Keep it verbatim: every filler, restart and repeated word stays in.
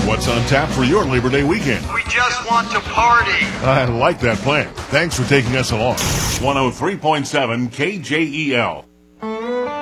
What's on tap for your Labor Day weekend? We just want to party. I like that plan. Thanks for taking us along. one oh three point seven K J E L.